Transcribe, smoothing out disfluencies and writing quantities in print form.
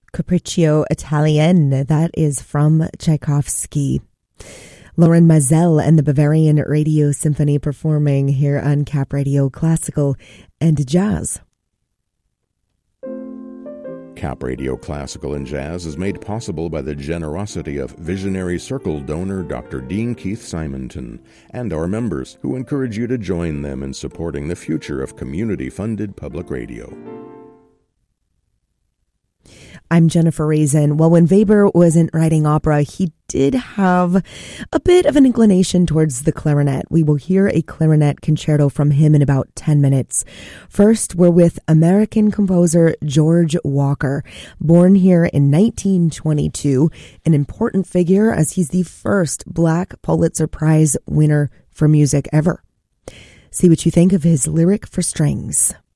Capriccio Italien, that is from Tchaikovsky. Lauren Mazel and the Bavarian Radio Symphony performing here on Cap Radio Classical and Jazz. Cap Radio Classical and Jazz is made possible by the generosity of Visionary Circle donor Dr. Dean Keith Simonton and our members, who encourage you to join them in supporting the future of community-funded public radio. I'm Jennifer Raisin. Well, when Weber wasn't writing opera, he did have a bit of an inclination towards the clarinet. We will hear a clarinet concerto from him in about 10 minutes. First, we're with American composer George Walker, born here in 1922, an important figure as he's the first Black Pulitzer Prize winner for music ever. See what you think of his Lyric for Strings.